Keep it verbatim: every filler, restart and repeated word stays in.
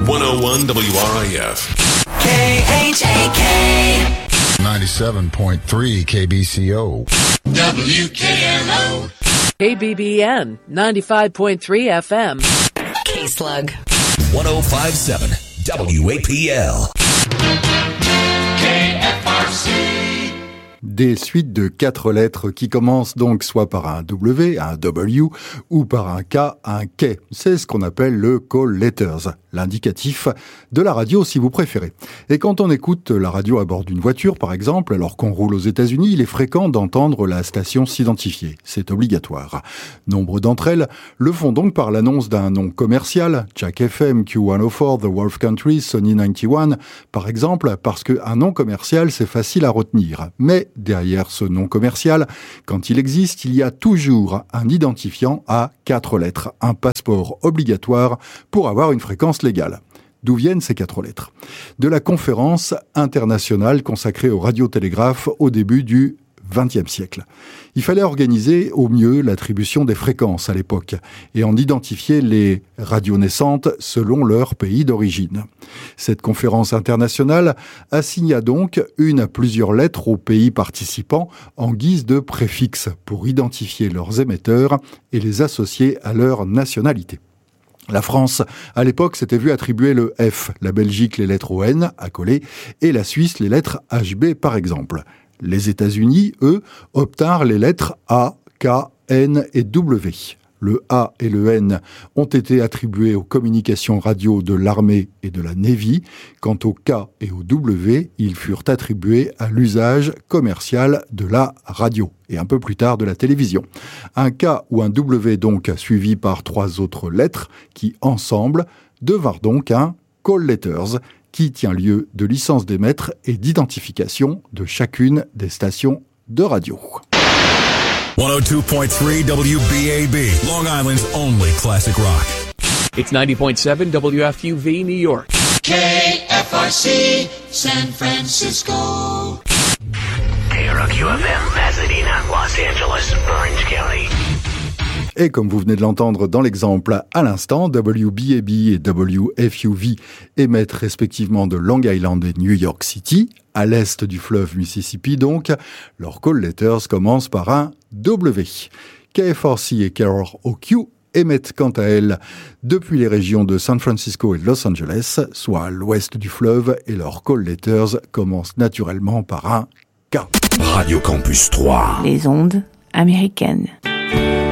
one oh one W R I F. K H A K. ninety-seven point three K B C O. W K L O. K B B N, ninety-five point three F M. K-Slug. one oh five point seven W A P L. K F R C. Des suites de quatre lettres qui commencent donc soit par un W, un W, ou par un K, un K. C'est ce qu'on appelle le call letters, l'indicatif de la radio si vous préférez. Et quand on écoute la radio à bord d'une voiture, par exemple, alors qu'on roule aux États-Unis, il est fréquent d'entendre la station s'identifier. C'est obligatoire. Nombre d'entre elles le font donc par l'annonce d'un nom commercial, Jack F M, Q cent quatre, The Wolf Country, Sony quatre-vingt-un, par exemple, parce qu'un nom commercial, c'est facile à retenir. Mais derrière ce nom commercial, quand il existe, il y a toujours un identifiant à quatre lettres, un passeport obligatoire pour avoir une fréquence légale. D'où viennent ces quatre lettres ? De la conférence internationale consacrée au radiotélégraphe au début du vingtième siècle. Il fallait organiser au mieux l'attribution des fréquences à l'époque et en identifier les radios naissantes selon leur pays d'origine. Cette conférence internationale assigna donc une à plusieurs lettres aux pays participants en guise de préfixe pour identifier leurs émetteurs et les associer à leur nationalité. La France, à l'époque, s'était vue attribuer le F, la Belgique les lettres O N, accolées, et la Suisse les lettres H B par exemple. Les États-Unis, eux, obtinrent les lettres A, K, N et W. Le A et le N ont été attribués aux communications radio de l'armée et de la Navy. Quant au K et au W, ils furent attribués à l'usage commercial de la radio et un peu plus tard de la télévision. Un K ou un W donc suivi par trois autres lettres qui, ensemble, devinrent donc un call letters qui tient lieu de licence d'émettre et d'identification de chacune des stations de radio. one oh two point three W B A B, Long Island's only classic rock. It's ninety point seven W F U V, New York. K F R C, San Francisco. K R O Q F M, Pasadena, Los Angeles, Orange County. Et comme vous venez de l'entendre dans l'exemple à l'instant, W B A B et W F U V émettent respectivement de Long Island et New York City, à l'est du fleuve Mississippi donc. Leurs call letters commencent par un W. K F R C et K R O Q émettent quant à elles depuis les régions de San Francisco et de Los Angeles, soit à l'ouest du fleuve, et leurs call letters commencent naturellement par un K. Radio Campus trois. Les ondes américaines.